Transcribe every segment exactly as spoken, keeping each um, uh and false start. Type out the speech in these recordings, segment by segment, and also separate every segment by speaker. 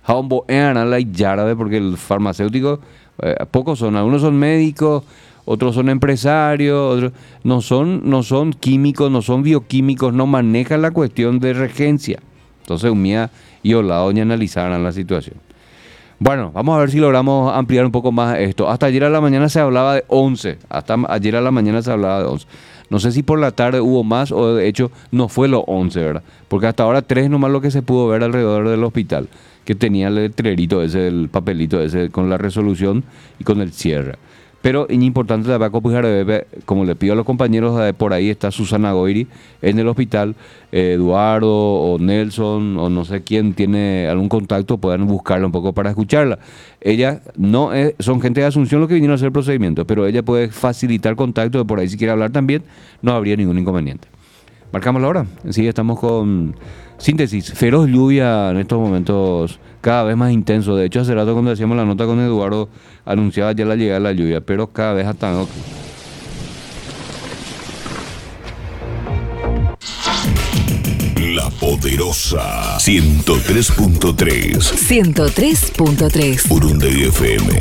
Speaker 1: Hambo eran la yarabe porque el farmacéutico, eh, pocos son, algunos son médicos, otros son empresarios, otros no son, no son químicos, no son bioquímicos, no manejan la cuestión de regencia. Entonces, Umía y Olado ni analizaran la situación. Bueno, vamos a ver si logramos ampliar un poco más esto. Hasta ayer a la mañana se hablaba de once. Hasta ayer a la mañana se hablaba de once. No sé si por la tarde hubo más o de hecho no fue los once, ¿verdad? Porque hasta ahora tres nomás lo que se pudo ver alrededor del hospital, que tenía el letrerito ese, el papelito ese con la resolución y con el cierre. Pero es importante también, como le pido a los compañeros, por ahí está Susana Goiri en el hospital, eh, Eduardo o Nelson o no sé quién tiene algún contacto, puedan buscarla un poco para escucharla. Ella no es, son gente de Asunción los que vinieron a hacer el procedimiento, pero ella puede facilitar contacto, de por ahí si quiere hablar también, no habría ningún inconveniente. Marcamos la hora, sí, estamos con síntesis, feroz lluvia en estos momentos, cada vez más intenso. De hecho, hace rato cuando hacíamos la nota con Eduardo, anunciaba ya la llegada de la lluvia, pero cada vez hasta no.
Speaker 2: La Poderosa ciento tres punto tres.
Speaker 3: ciento tres punto tres.
Speaker 2: Urunday F M.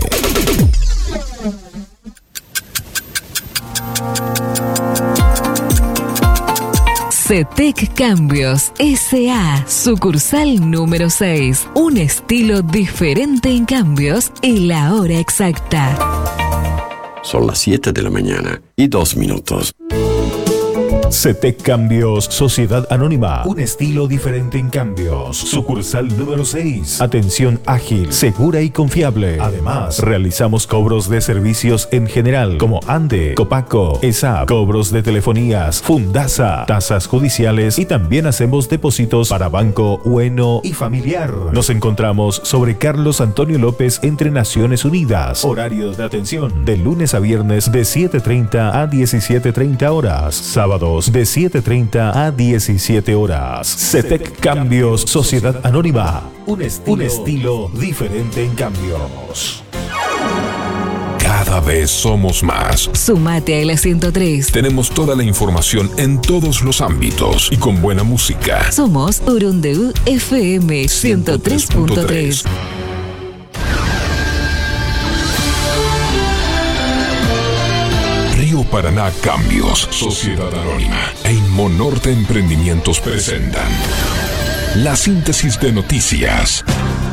Speaker 3: CETEC Cambios S A, sucursal número seis. Un estilo diferente en cambios y la hora exacta.
Speaker 4: Son las siete de la mañana y dos minutos.
Speaker 5: CETEC Cambios, Sociedad Anónima. Un estilo diferente en cambios. Sucursal número seis. Atención ágil, segura y confiable. Además, realizamos cobros de servicios en general, como ANDE, Copaco, E S A P, cobros de telefonías, Fundasa, tasas judiciales y también hacemos depósitos para banco, bueno y familiar. Nos encontramos sobre Carlos Antonio López entre Naciones Unidas. Horarios de atención de lunes a viernes de siete treinta a diecisiete treinta horas. Sábados de siete treinta a diecisiete horas. CETEC Cambios, Sociedad Anónima. Un estilo, un estilo diferente en cambios.
Speaker 2: Cada vez somos más.
Speaker 3: Sumate a la ciento tres.
Speaker 2: Tenemos toda la información en todos los ámbitos y con buena música.
Speaker 3: Somos Urunday F M ciento tres punto tres.
Speaker 2: Río Paraná Cambios, Sociedad Anónima e Inmonorte Emprendimientos presentan la síntesis de noticias.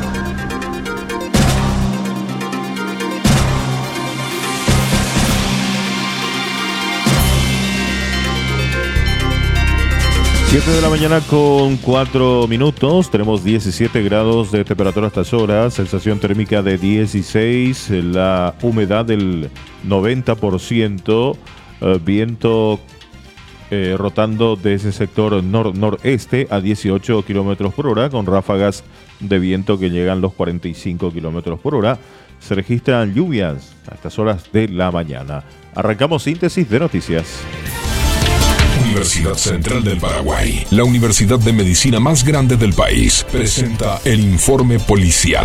Speaker 6: siete de la mañana con cuatro minutos, tenemos diecisiete grados de temperatura a estas horas, sensación térmica de dieciséis, la humedad del noventa por ciento, eh, viento eh, rotando de ese sector nor-noreste a dieciocho kilómetros por hora, con ráfagas de viento que llegan los cuarenta y cinco kilómetros por hora. Se registran lluvias a estas horas de la mañana. Arrancamos síntesis de noticias.
Speaker 2: Universidad Central del Paraguay, la universidad de medicina más grande del país, presenta el informe policial.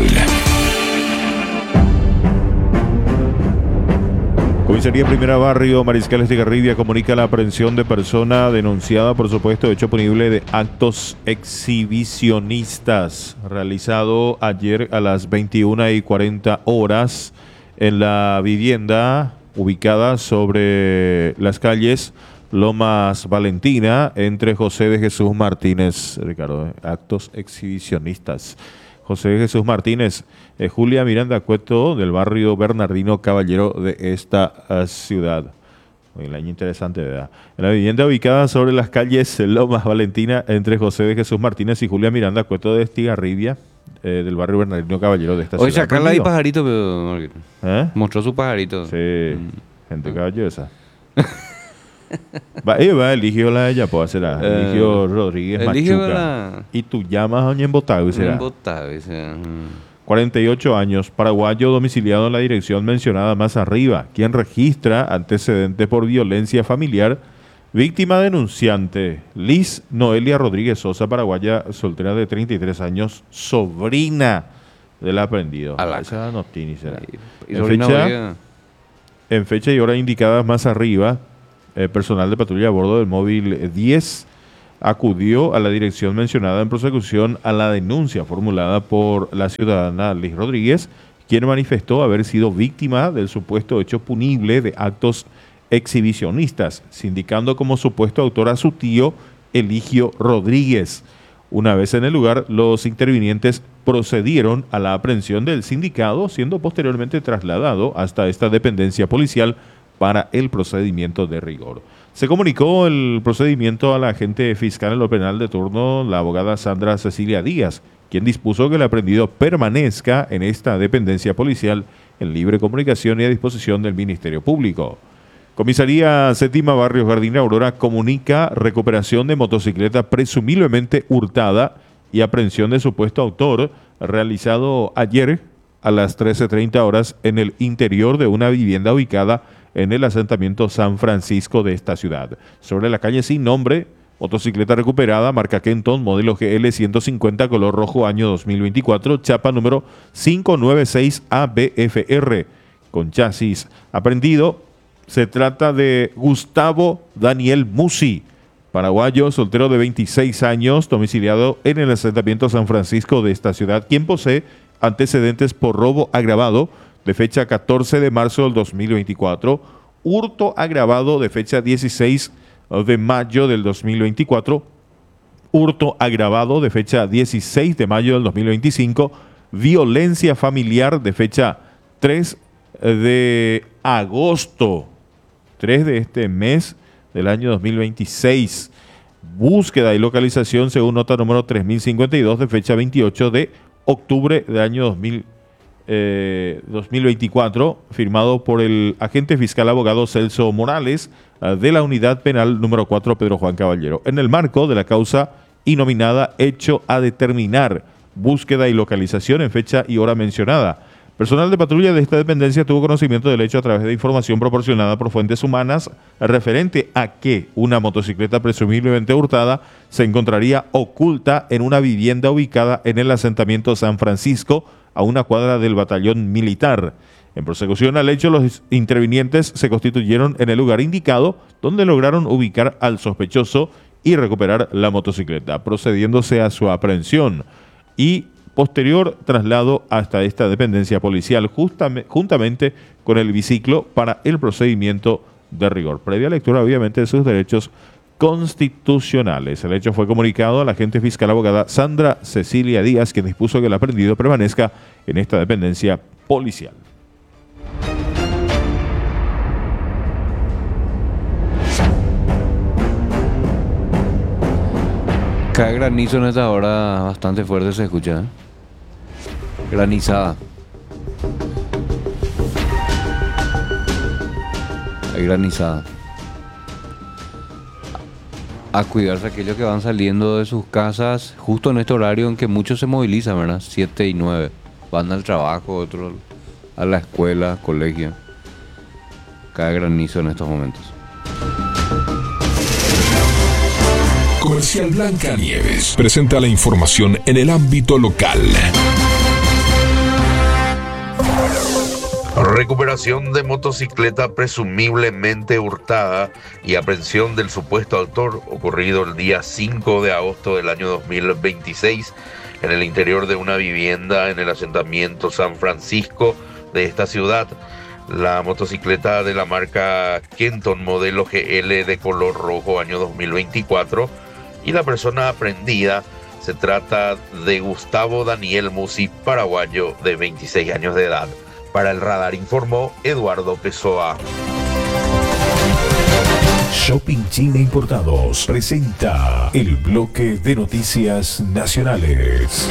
Speaker 6: Comisaría Primera Barrio Mariscal Estigarribia comunica la aprehensión de persona denunciada por supuesto hecho punible de actos exhibicionistas realizado ayer a las veintiuna y cuarenta horas en la vivienda ubicada sobre las calles Lomas Valentina, entre José de Jesús Martínez, Ricardo, actos exhibicionistas. José de Jesús Martínez, eh, Julia Miranda Cueto, del barrio Bernardino Caballero de esta uh, ciudad. Un año interesante, ¿verdad? En la vivienda ubicada sobre las calles Lomas Valentina, entre José de Jesús Martínez y Julia Miranda Cueto de Estigarribia, eh, del barrio Bernardino Caballero de esta
Speaker 1: Oye,
Speaker 6: ciudad.
Speaker 1: Oye, sacarla ahí pajarito, pero...
Speaker 6: ¿Eh?
Speaker 1: Mostró su pajarito.
Speaker 6: Sí, mm. gente caballosa. Va, va, eligió la de ella, pues será. Eligió uh, Rodríguez Machuca. La... Y tú llamas a un embotado, será.
Speaker 1: Embotado, será.
Speaker 6: cuarenta y ocho años, paraguayo domiciliado en la dirección mencionada más arriba, quien registra antecedentes por violencia familiar, víctima denunciante, Liz Noelia Rodríguez Sosa, paraguaya soltera de treinta y tres años, sobrina del aprendido.
Speaker 1: Alaca.
Speaker 6: Esa no tiene, será.
Speaker 1: Y, y
Speaker 6: en, fecha, en fecha y hora indicadas más arriba, Eh, personal de patrulla a bordo del móvil diez acudió a la dirección mencionada en prosecución a la denuncia formulada por la ciudadana Liz Rodríguez, quien manifestó haber sido víctima del supuesto hecho punible de actos exhibicionistas, sindicando como supuesto autor a su tío Eligio Rodríguez. Una vez en el lugar, los intervinientes procedieron a la aprehensión del sindicado, siendo posteriormente trasladado hasta esta dependencia policial para el procedimiento de rigor. Se comunicó el procedimiento a la agente fiscal en lo penal de turno, la abogada Sandra Cecilia Díaz, quien dispuso que el aprendido permanezca en esta dependencia policial en libre comunicación y a disposición del Ministerio Público. Comisaría Séptima Barrio Jardín Aurora comunica recuperación de motocicleta presumiblemente hurtada y aprehensión de supuesto autor realizado ayer a las trece treinta horas en el interior de una vivienda ubicada en el asentamiento San Francisco de esta ciudad. Sobre la calle sin nombre, motocicleta recuperada, marca Kenton, modelo G L ciento cincuenta, color rojo, año dos mil veinticuatro, chapa número cinco nueve seis A B F R, con chasis aprendido. Se trata de Gustavo Daniel Musi, paraguayo, soltero de veintiséis años, domiciliado en el asentamiento San Francisco de esta ciudad, quien posee antecedentes por robo agravado de fecha catorce de marzo del dos mil veinticuatro, hurto agravado de fecha dieciséis de mayo del dos mil veinticuatro, hurto agravado de fecha dieciséis de mayo del dos mil veinticinco, violencia familiar de fecha tres de agosto, tres de este mes del año dos mil veintiséis. Búsqueda y localización según nota número tres mil cincuenta y dos de fecha veintiocho de octubre del año dos mil, eh, dos mil veinticuatro, firmado por el agente fiscal abogado Celso Morales eh, de la unidad penal número cuatro Pedro Juan Caballero, en el marco de la causa inominada hecho a determinar, búsqueda y localización en fecha y hora mencionada. Personal de patrulla de esta dependencia tuvo conocimiento del hecho a través de información proporcionada por fuentes humanas referente a que una motocicleta presumiblemente hurtada se encontraría oculta en una vivienda ubicada en el asentamiento San Francisco, a una cuadra del batallón militar. En prosecución al hecho, los intervinientes se constituyeron en el lugar indicado, donde lograron ubicar al sospechoso y recuperar la motocicleta, procediéndose a su aprehensión y posterior traslado hasta esta dependencia policial juntamente con el biciclo para el procedimiento de rigor, previa lectura obviamente de sus derechos constitucionales. El hecho fue comunicado a la agente fiscal abogada Sandra Cecilia Díaz, quien dispuso que el aprendido permanezca en esta dependencia policial.
Speaker 1: Cae granizo en esta hora bastante fuerte, se escucha, ¿eh? Granizada. Hay granizada. A cuidarse aquellos que van saliendo de sus casas justo en este horario en que muchos se movilizan, ¿verdad? siete y nueve. Van al trabajo, otros a la escuela, colegio. Cae granizo en estos momentos.
Speaker 2: Comercial Blancanieves presenta la información en el ámbito local.
Speaker 7: Recuperación de motocicleta presumiblemente hurtada y aprehensión del supuesto autor ocurrido el día cinco de agosto del año dos mil veintiséis en el interior de una vivienda en el asentamiento San Francisco de esta ciudad. La motocicleta de la marca Kenton modelo G L de color rojo año dos mil veinticuatro y la persona aprehendida se trata de Gustavo Daniel Musi, paraguayo de veintiséis años de edad. Para el radar informó Eduardo Pessoa.
Speaker 5: Shopping China Importados presenta el bloque de noticias nacionales.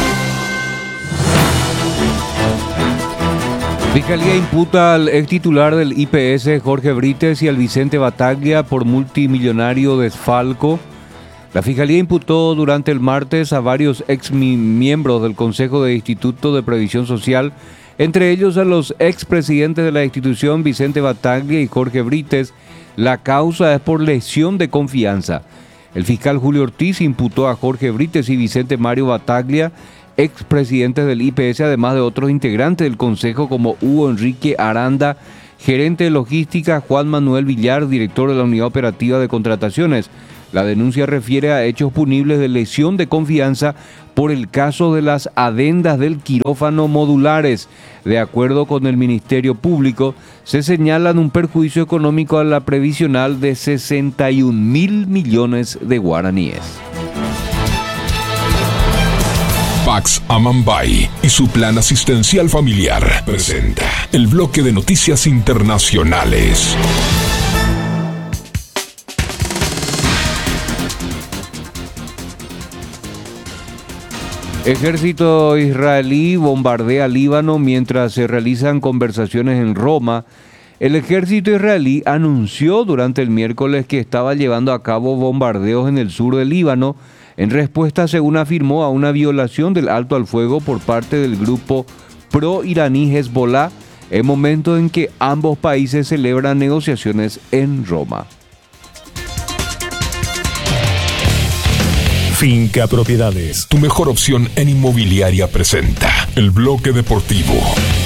Speaker 1: Fiscalía imputa al ex titular del I P S, Jorge Brites, y al Vicente Bataglia por multimillonario desfalco. La Fiscalía imputó durante el martes a varios ex miembros del Consejo de Instituto de Previsión Social, entre ellos a los expresidentes de la institución Vicente Bataglia y Jorge Brites. La causa es por lesión de confianza. El fiscal Julio Ortiz imputó a Jorge Brites y Vicente Mario Bataglia, expresidentes del I P S, además de otros integrantes del Consejo como Hugo Enrique Aranda, gerente de logística, Juan Manuel Villar, director de la Unidad Operativa de Contrataciones, La denuncia refiere a hechos punibles de lesión de confianza por el caso de las adendas del quirófano modulares. De acuerdo con el Ministerio Público, se señalan un perjuicio económico a la previsional de sesenta y un mil millones de guaraníes.
Speaker 2: Pax Amambay y su plan asistencial familiar presenta el bloque de noticias internacionales.
Speaker 1: Ejército israelí bombardea Líbano mientras se realizan conversaciones en Roma. El ejército israelí anunció durante el miércoles que estaba llevando a cabo bombardeos en el sur del Líbano en respuesta, según afirmó, a una violación del alto al fuego por parte del grupo pro-iraní Hezbollah, en momento en que ambos países celebran negociaciones en Roma.
Speaker 5: Finca Propiedades.
Speaker 2: Tu mejor opción en inmobiliaria presenta el bloque deportivo.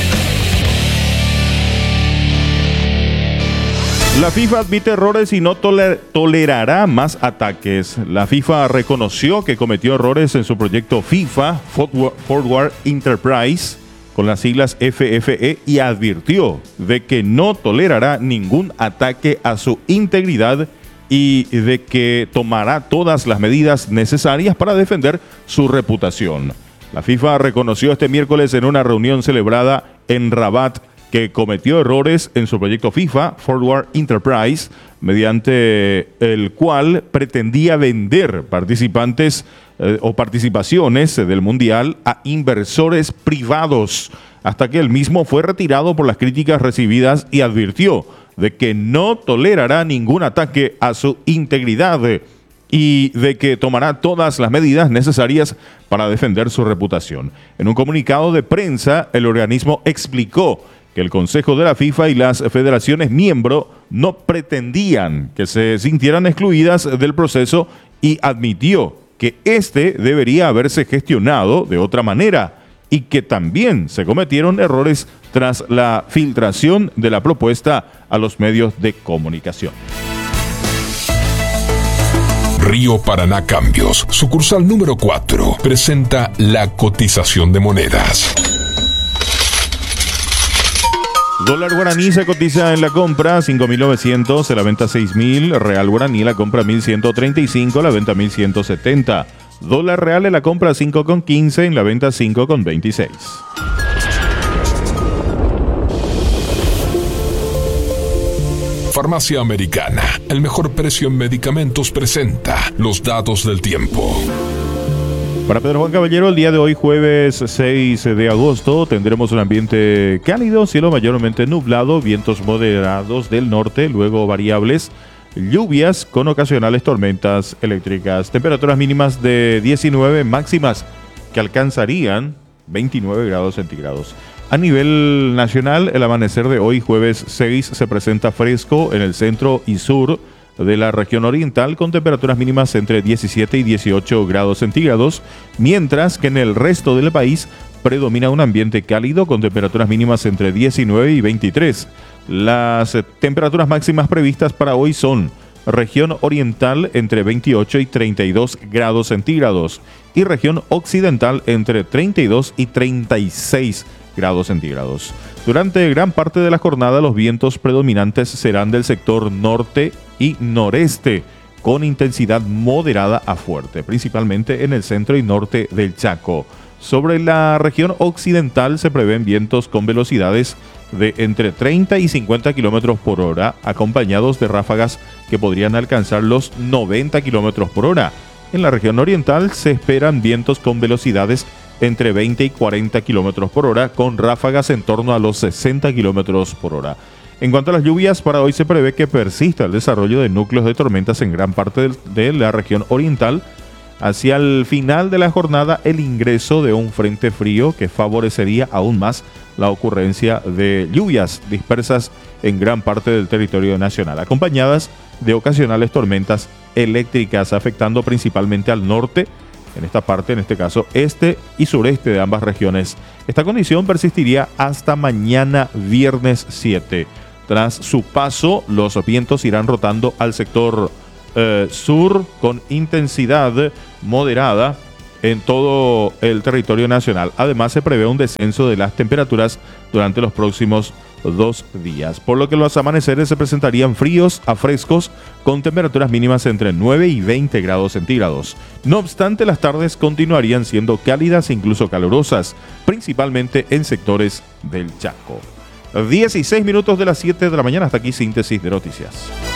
Speaker 6: La FIFA admite errores y no toler- tolerará más ataques. La FIFA reconoció que cometió errores en su proyecto FIFA Forward Enterprise, con las siglas F F E, y advirtió de que no tolerará ningún ataque a su integridad y de que tomará todas las medidas necesarias para defender su reputación. La FIFA reconoció este miércoles en una reunión celebrada en Rabat que cometió errores en su proyecto FIFA Forward Enterprise, mediante el cual pretendía vender participantes eh, o participaciones del Mundial a inversores privados, hasta que el mismo fue retirado por las críticas recibidas, y advirtió de que no tolerará ningún ataque a su integridad y de que tomará todas las medidas necesarias para defender su reputación. En un comunicado de prensa, el organismo explicó que el Consejo de la FIFA y las federaciones miembro no pretendían que se sintieran excluidas del proceso, y admitió que este debería haberse gestionado de otra manera y que también se cometieron errores tras la filtración de la propuesta a los medios de comunicación.
Speaker 2: Río Paraná Cambios, sucursal número cuatro, presenta la cotización de monedas.
Speaker 6: Dólar guaraní se cotiza en la compra cinco mil novecientos, en la venta seis mil. Real guaraní la compra mil ciento treinta y cinco, la venta mil ciento setenta. Dólar real en la compra cinco con quince, en la venta cinco con veintiséis.
Speaker 2: Farmacia Americana, el mejor precio en medicamentos, presenta los datos del tiempo.
Speaker 6: Para Pedro Juan Caballero, el día de hoy, jueves seis de agosto, tendremos un ambiente cálido, cielo mayormente nublado, vientos moderados del norte, luego variables, lluvias con ocasionales tormentas eléctricas, temperaturas mínimas de diecinueve, máximas que alcanzarían veintinueve grados centígrados. A nivel nacional, el amanecer de hoy, jueves seis, se presenta fresco en el centro y sur de la región oriental, con temperaturas mínimas entre diecisiete y dieciocho grados centígrados, mientras que en el resto del país predomina un ambiente cálido con temperaturas mínimas entre diecinueve y veintitrés. Las temperaturas máximas previstas para hoy son: región oriental entre veintiocho y treinta y dos grados centígrados y región occidental entre treinta y dos y treinta y seis grados centígrados. Durante gran parte de la jornada, los vientos predominantes serán del sector norte y noreste, con intensidad moderada a fuerte, principalmente en el centro y norte del Chaco. Sobre la región occidental se prevén vientos con velocidades de entre treinta y cincuenta kilómetros por hora, acompañados de ráfagas que podrían alcanzar los noventa kilómetros por hora. En la región oriental se esperan vientos con velocidades entre veinte y cuarenta kilómetros por hora, con ráfagas en torno a los sesenta kilómetros por hora. En cuanto a las lluvias, para hoy se prevé que persista el desarrollo de núcleos de tormentas en gran parte de la región oriental. Hacia el final de la jornada, el ingreso de un frente frío que favorecería aún más la ocurrencia de lluvias dispersas en gran parte del territorio nacional, acompañadas de ocasionales tormentas eléctricas, afectando principalmente al norte, en esta parte, en este caso, este y sureste de ambas regiones. Esta condición persistiría hasta mañana viernes siete. Tras su paso, los vientos irán rotando al sector eh, sur con intensidad moderada en todo el territorio nacional. Además, se prevé un descenso de las temperaturas durante los próximos dos días, por lo que los amaneceres se presentarían fríos a frescos con temperaturas mínimas entre nueve y veinte grados centígrados. No obstante, las tardes continuarían siendo cálidas e incluso calurosas, principalmente en sectores del Chaco. dieciséis minutos de las siete de la mañana. Hasta aquí síntesis de noticias.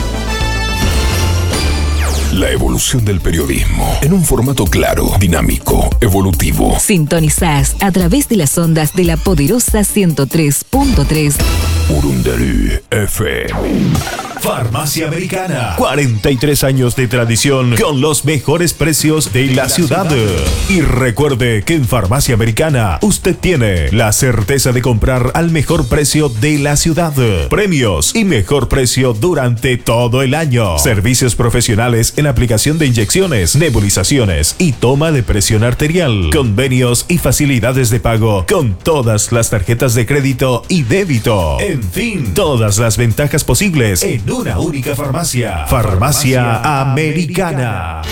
Speaker 2: La evolución del periodismo en un formato claro, dinámico, evolutivo.
Speaker 3: Sintonizás a través de las ondas de la poderosa ciento tres punto tres.
Speaker 2: Urundarú F M.
Speaker 5: Farmacia Americana. cuarenta y tres años de tradición con los mejores precios de la ciudad. Y recuerde que en Farmacia Americana usted tiene la certeza de comprar al mejor precio de la ciudad. Premios y mejor precio durante todo el año. Servicios profesionales en aplicación de inyecciones, nebulizaciones y toma de presión arterial. Convenios y facilidades de pago con todas las tarjetas de crédito y débito. En fin, todas las ventajas posibles en una única farmacia. Farmacia Americana.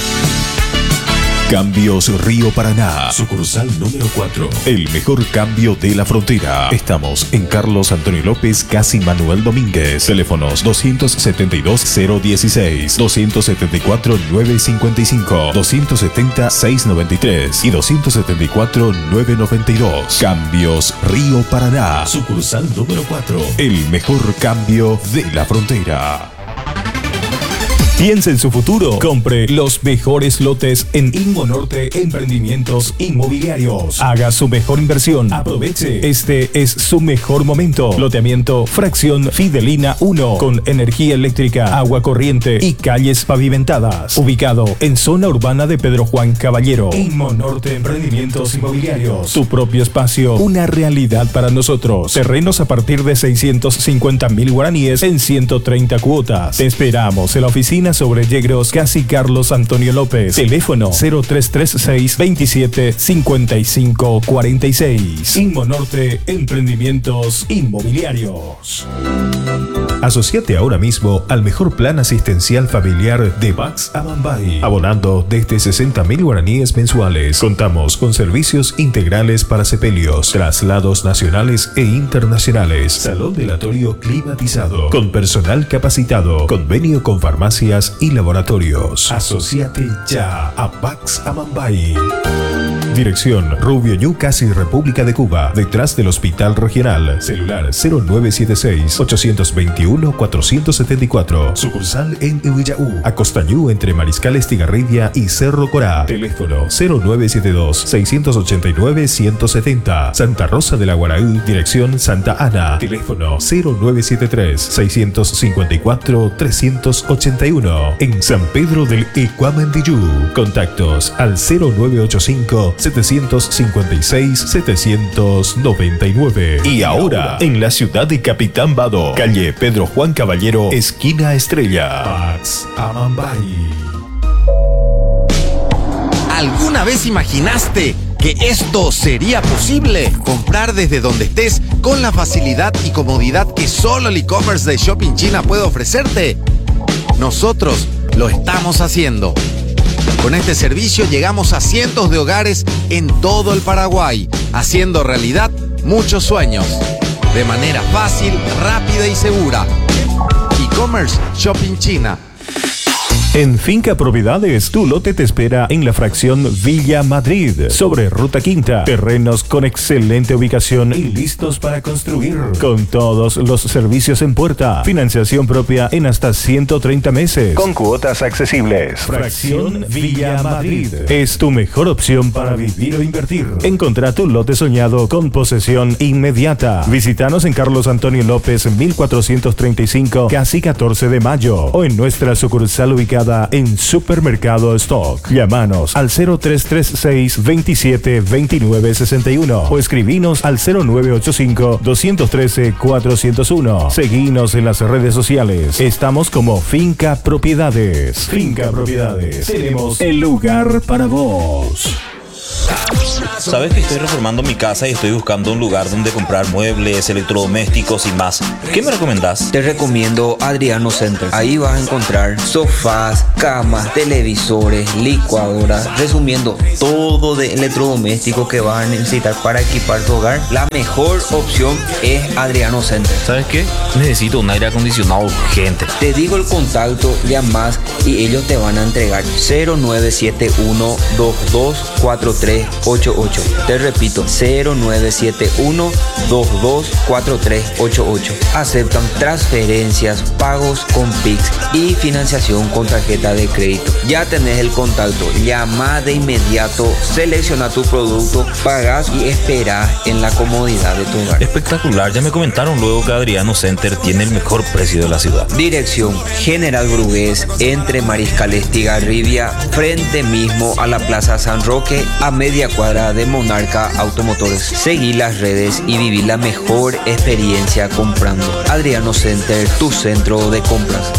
Speaker 5: Cambios Río Paraná, sucursal número cuatro. El mejor cambio de la frontera. Estamos en Carlos Antonio López, casi Manuel Domínguez. Teléfonos doscientos setenta y dos cero dieciséis, doscientos setenta y cuatro nueve cincuenta y cinco, doscientos setenta seiscientos noventa y tres y doscientos setenta y cuatro nueve noventa y dos. Cambios Río Paraná, sucursal número cuatro. El mejor cambio de la frontera. Piense en su futuro. Compre los mejores lotes en Inmonorte Emprendimientos Inmobiliarios. Haga su mejor inversión. Aproveche. Este es su mejor momento. Loteamiento Fracción Fidelina uno con energía eléctrica, agua corriente y calles pavimentadas. Ubicado en zona urbana de Pedro Juan Caballero. Inmonorte Emprendimientos Inmobiliarios. Tu propio espacio. Una realidad para nosotros. Terrenos a partir de seiscientos cincuenta mil guaraníes en ciento treinta cuotas. Te esperamos en la oficina sobre Yegros, casi Carlos Antonio López. Teléfono cero tres tres seis, veintisiete, cincuenta y cinco cuarenta y seis. Inmonorte Emprendimientos Inmobiliarios. Asociate ahora mismo al mejor plan asistencial familiar de Bax Amambay, abonando desde sesenta mil guaraníes mensuales. Contamos con servicios integrales para sepelios, traslados nacionales e internacionales, salón velatorio climatizado, con personal capacitado, convenio con farmacias y laboratorios. Asociate ya a Bax Amambay. Dirección Rubio Ñu, casi República de Cuba, detrás del Hospital Regional. Celular cero nueve siete seis, ocho dos uno, cuatro siete cuatro. Sucursal en Uvillaú, Acostañú, entre Mariscal Estigarribia y Cerro Corá. Teléfono cero nueve siete dos, seis ocho nueve, uno cero siete cero. Santa Rosa de la Guaraú, dirección Santa Ana. Teléfono cero nueve siete tres, seis cinco cuatro, tres ocho uno. En San Pedro del Ecuamendillú. Contactos al cero nueve ocho cinco, siete cinco seis, siete nueve nueve. Y ahora, en la ciudad de Capitán Bado, calle Pedro Juan Caballero, esquina Estrella. Bax Amambay.
Speaker 8: ¿Alguna vez imaginaste que esto sería posible? Comprar desde donde estés con la facilidad y comodidad que solo el e-commerce de Shopping China puede ofrecerte. Nosotros lo estamos haciendo. Con este servicio llegamos a cientos de hogares en todo el Paraguay, haciendo realidad muchos sueños. De manera fácil, rápida y segura. E-commerce Shopping China.
Speaker 5: En Finca Propiedades, tu lote te espera en la fracción Villa Madrid, sobre Ruta Quinta. Terrenos con excelente ubicación y listos para construir. Con todos los servicios en puerta. Financiación propia en hasta ciento treinta meses. Con cuotas accesibles. Fracción Villa Madrid es tu mejor opción para vivir o invertir. Encontrá tu lote soñado con posesión inmediata. Visítanos en Carlos Antonio López, mil cuatrocientos treinta y cinco, casi catorce de mayo. O en nuestra sucursal ubicada en Supermercado Stock. Llámanos al cero tres tres seis, veintisiete, veintinueve sesenta y uno o escribinos al cero nueve ocho cinco, dos uno tres, cuatro cero uno. Seguinos en las redes sociales. Estamos como Finca Propiedades. Finca Propiedades. Tenemos el lugar para vos.
Speaker 9: Sabes que estoy reformando mi casa y estoy buscando un lugar donde comprar muebles, electrodomésticos y más. ¿Qué me recomendás?
Speaker 10: Te recomiendo Adriano Center. Ahí vas a encontrar sofás, camas, televisores, licuadoras, resumiendo todo de electrodomésticos que vas a necesitar para equipar tu hogar. La mejor opción es Adriano Center.
Speaker 9: ¿Sabes qué? Necesito un aire acondicionado urgente.
Speaker 10: Te digo el contacto, llamas y ellos te van a entregar cero nueve siete uno dos dos cuatro tres ocho ocho. Te repito, cero nueve siete uno dos dos cuatro tres ocho ocho. Aceptan transferencias, pagos con Pix y financiación con tarjeta de crédito. Ya tenés el contacto, llama de inmediato, selecciona tu producto, pagas y esperás en la comodidad de tu hogar.
Speaker 9: Espectacular, ya me comentaron luego que Adriano Center tiene el mejor precio de la ciudad.
Speaker 10: Dirección General Brugués, entre Mariscal Estigarribia, frente mismo a la Plaza San Roque, a media cuadra de Monarca Automotores. Seguí las redes y viví la mejor experiencia comprando. Adriano Center, tu centro de compras.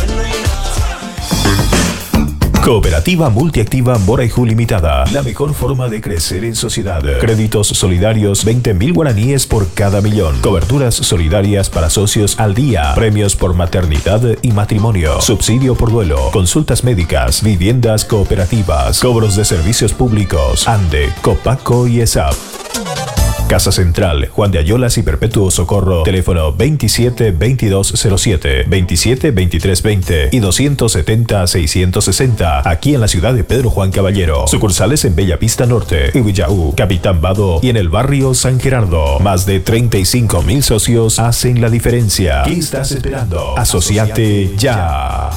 Speaker 5: Cooperativa Multiactiva Moraijú Limitada. La mejor forma de crecer en sociedad. Créditos solidarios, veinte mil guaraníes por cada millón. Coberturas solidarias para socios al día. Premios por maternidad y matrimonio. Subsidio por duelo. Consultas médicas. Viviendas cooperativas. Cobros de servicios públicos. ANDE, Copaco y ESAP. Casa Central, Juan de Ayolas y Perpetuo Socorro. Teléfono veintisiete veintidós cero siete, veintisiete veintitrés veinte y doscientos setenta seiscientos sesenta. Aquí en la ciudad de Pedro Juan Caballero. Sucursales en Bella Vista Norte, Ubillaú, Capitán Vado y en el barrio San Gerardo. Más de treinta y cinco mil socios hacen la diferencia. ¿Qué estás esperando? Asociate ya.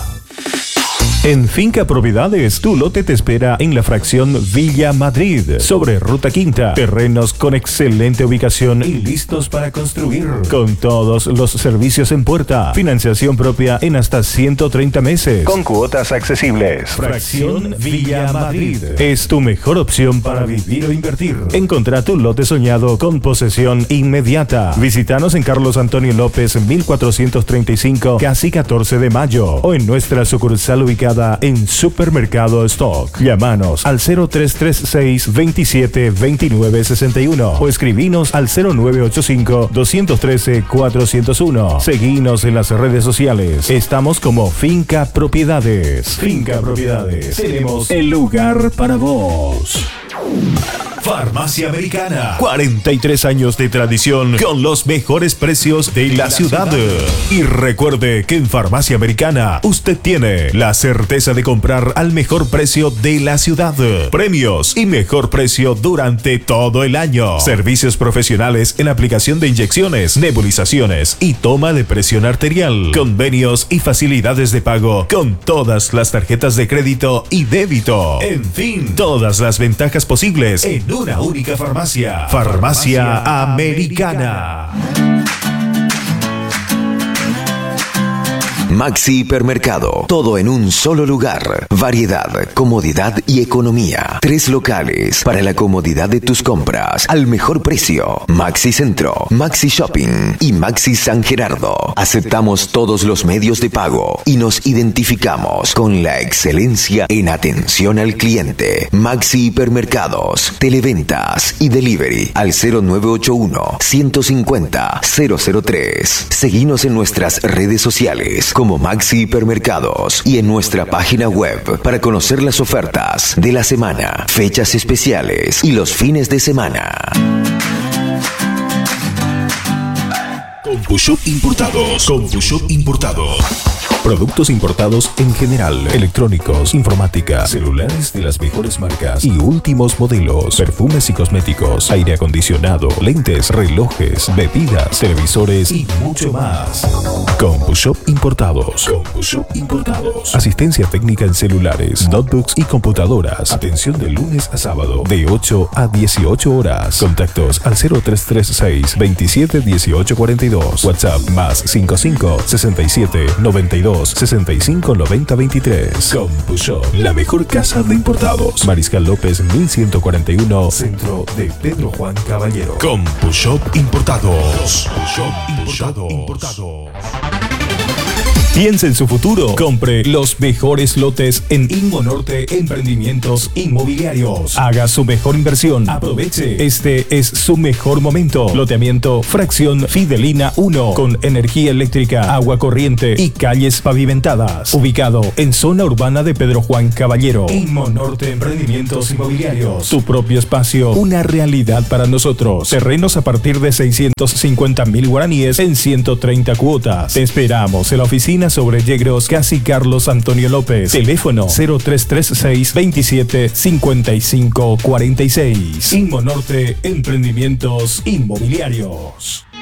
Speaker 5: En Finca Propiedades, tu lote te espera en la fracción Villa Madrid, sobre Ruta Quinta. Terrenos con excelente ubicación y listos para construir. Con todos los servicios en puerta. Financiación propia en hasta ciento treinta meses. Con cuotas accesibles. Fracción Villa Madrid es tu mejor opción para vivir o invertir. Encontrá tu lote soñado con posesión inmediata. Visítanos en Carlos Antonio López, mil cuatrocientos treinta y cinco, casi catorce de mayo. O en nuestra sucursal ubicada en Supermercado Stock. Llámanos al cero tres tres seis, veintisiete veintinueve sesenta y uno o escribinos al cero nueve ocho cinco, dos uno tres, cuatro cero uno. Seguinos en las redes sociales. Estamos como Finca Propiedades. Finca Propiedades. Tenemos el lugar para vos. Farmacia Americana. cuarenta y tres años de tradición con los mejores precios de la ciudad. Y recuerde que en Farmacia Americana usted tiene la certeza de comprar al mejor precio de la ciudad. Premios y mejor precio durante todo el año. Servicios profesionales en aplicación de inyecciones, nebulizaciones y toma de presión arterial. Convenios y facilidades de pago con todas las tarjetas de crédito y débito. En fin, todas las ventajas posibles en una única farmacia. Farmacia Americana.
Speaker 11: Maxi Hipermercado, todo en un solo lugar. Variedad, comodidad y economía. Tres locales para la comodidad de tus compras al mejor precio. Maxi Centro, Maxi Shopping y Maxi San Gerardo. Aceptamos todos los medios de pago y nos identificamos con la excelencia en atención al cliente. Maxi Hipermercados, televentas y delivery al cero nueve ocho uno, ciento cincuenta, cero cero tres. Seguinos en nuestras redes sociales como Maxi Hipermercados y en nuestra página web para conocer las ofertas de la semana, fechas especiales y los fines de semana.
Speaker 5: CompuShop Importados. CompuShop Importados. Productos importados en general, electrónicos, informática, celulares de las mejores marcas y últimos modelos, perfumes y cosméticos, aire acondicionado, lentes, relojes, bebidas, televisores y mucho más. CompuShop Importados. CompuShop Importados. Asistencia técnica en celulares, notebooks y computadoras. Atención de lunes a sábado de ocho a dieciocho horas. Contactos al cero tres tres seis, veintisiete dieciocho cuarenta y dos. WhatsApp más cincuenta y cinco, sesenta y siete, noventa y dos, sesenta y cinco, noventa, veintitrés. CompuShop, la mejor casa de importados. Mariscal López mil ciento cuarenta y uno, centro de Pedro Juan Caballero. CompuShop Importados. CompuShop Importados. Piensa en su futuro. Compre los mejores lotes en Inmonorte Emprendimientos Inmobiliarios. Haga su mejor inversión. Aproveche. Este es su mejor momento. Loteamiento Fracción Fidelina uno con energía eléctrica, agua corriente y calles pavimentadas. Ubicado en zona urbana de Pedro Juan Caballero. Inmonorte Emprendimientos Inmobiliarios. Tu propio espacio, una realidad para nosotros. Terrenos a partir de seiscientos cincuenta mil guaraníes en ciento treinta cuotas. Te esperamos en la oficina sobre Yegros, casi Carlos Antonio López. Teléfono cero tres tres seis, veintisiete, cincuenta y cinco, cuarenta y seis. Inmonorte Emprendimientos Inmobiliarios.